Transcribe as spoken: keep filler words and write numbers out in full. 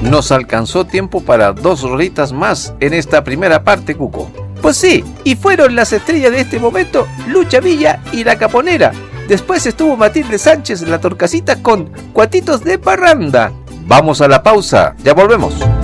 Nos alcanzó tiempo para dos rolitas más en esta primera parte, Cuco. Pues sí, y fueron las estrellas de este momento Lucha Villa y La Caponera. Después estuvo Matilde Sánchez en la Torcasita con Cuatitos de Parranda. Vamos a la pausa, ya volvemos.